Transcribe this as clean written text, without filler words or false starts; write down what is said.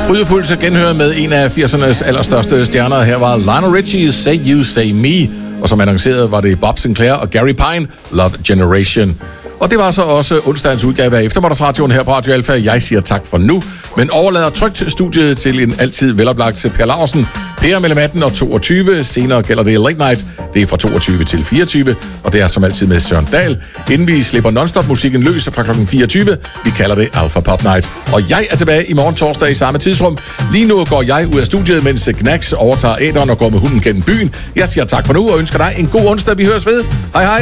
Frydefuldt genhør med en af 80'ernes allerstørste stjerner. Her var Lionel Richie, Say You, Say Me. Og som annonceret var det Bob Sinclair og Gary Pine, Love Generation. Og det var så også onsdagens udgave af Eftermiddagsradioen her på Radio Alfa. Jeg siger tak for nu, men overlader trygt studiet til en altid veloplagt Per Laursen. Per mellem 18 og 22. Senere gælder det Late Night. Det er fra 22 til 24, og det er som altid med Søren Dahl. Inden vi slipper non-stop-musikken løs fra klokken 24. Vi kalder det Alpha Pop Night. Og jeg er tilbage i morgen torsdag i samme tidsrum. Lige nu går jeg ud af studiet, mens Knacks overtager æderen og går med hunden gennem byen. Jeg siger tak for nu og ønsker dig en god onsdag. Vi høres ved. Hej hej.